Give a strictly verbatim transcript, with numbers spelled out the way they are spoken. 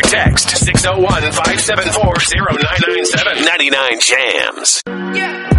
text six oh one, five seven four, oh nine nine seven. ninety-nine Jams. Yeah.